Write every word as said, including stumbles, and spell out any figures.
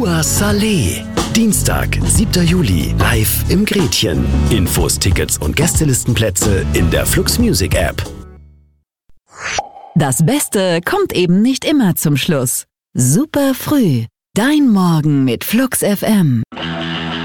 Ua Saleh. Dienstag, siebter Juli, live im Gretchen. Infos, Tickets und Gästelistenplätze in der Flux Music App. Das Beste kommt eben nicht immer zum Schluss. Super früh. Dein Morgen mit Flux F M.